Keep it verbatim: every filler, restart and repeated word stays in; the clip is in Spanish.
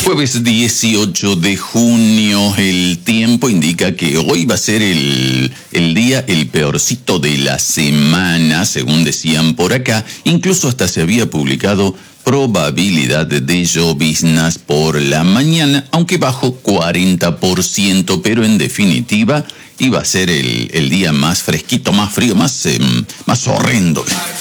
Jueves dieciocho de junio, el tiempo indica que hoy va a ser el, el día, el peorcito de la semana, según decían por acá. Incluso hasta se había publicado probabilidad de lloviznas por la mañana, aunque bajo cuarenta por ciento, pero en definitiva iba a ser el, el día más fresquito, más frío, más, eh, más horrendo.